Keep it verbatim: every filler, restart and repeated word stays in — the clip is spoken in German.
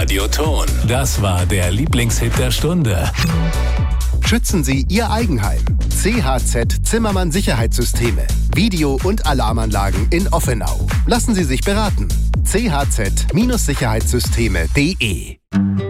Radioton. Das war der Lieblingshit der Stunde. Schützen Sie Ihr Eigenheim. C H Z Zimmermann Sicherheitssysteme. Video- und Alarmanlagen in Offenau. Lassen Sie sich beraten. c h z Sicherheitssysteme punkt de